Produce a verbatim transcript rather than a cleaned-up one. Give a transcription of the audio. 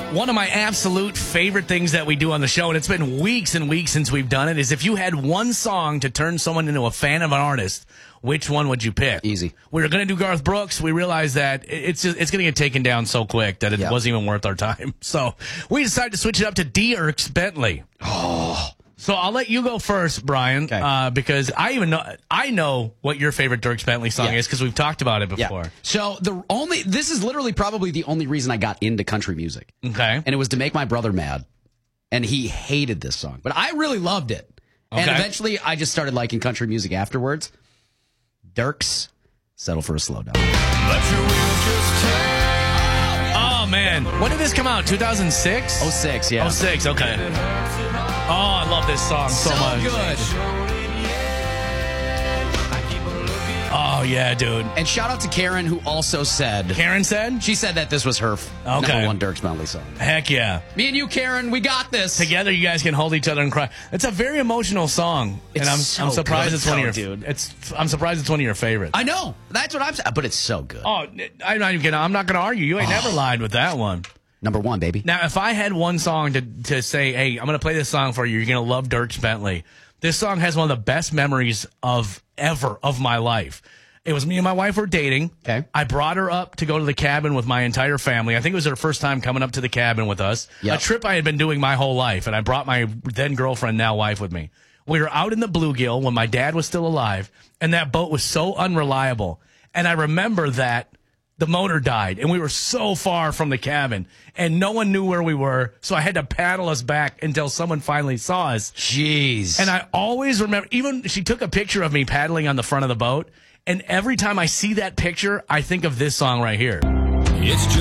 One of my absolute favorite things that we do on the show, and it's been weeks and weeks since we've done it, is if you had one song to turn someone into a fan of an artist, which one would you pick? Easy. We were going to do Garth Brooks. We realized that it's just, it's going to get taken down so quick that it Yep. wasn't even worth our time. So we decided to switch it up to Dierks Bentley. Oh. So I'll let you go first, Brian, Okay. uh, because I even know I know what your favorite Dierks Bentley song Yeah. is because we've talked about it before. Yeah. So the only this is literally probably the only reason I got into country music. Okay. And it was to make my brother mad. And he hated this song. But I really loved it. And Okay. eventually I just started liking country music afterwards. Dirks, Settle for a Slow Down. Oh, man. When did this come out? two thousand six? oh six, yeah. Oh six, okay. Oh, I love this song so, so much. good. Oh, yeah, dude. And shout out to Karen, who also said, Karen said? she said that this was her f- Okay. number one Dirks Bentley song. Heck yeah. Me and you, Karen, we got this. Together, you guys can hold each other and cry. It's a very emotional song, It's and I'm, so I'm surprised good, it's one of your though, dude. It's I'm surprised it's one of your favorites. I know. That's what I'm saying. But it's so good. oh, I'm not even gonna. I'm not gonna argue. You ain't never lied with that one. Number one, baby. Now, if I had one song to to say, hey, I'm gonna play this song for you, you're gonna love Dierks Bentley. This song has one of the best memories of ever of my life. It was me and my wife were dating. Okay. I brought her up to go to the cabin with my entire family. I think it was her first time coming up to the cabin with us. Yep. A trip I had been doing my whole life, and I brought my then girlfriend, now wife, with me. We were out in the bluegill when my dad was still alive, and that boat was so unreliable. And I remember that the motor died, and we were so far from the cabin, and no one knew where we were, so I had to paddle us back until someone finally saw us. Jeez. And I always remember, even she took a picture of me paddling on the front of the boat, and every time I see that picture, I think of this song right here. It's just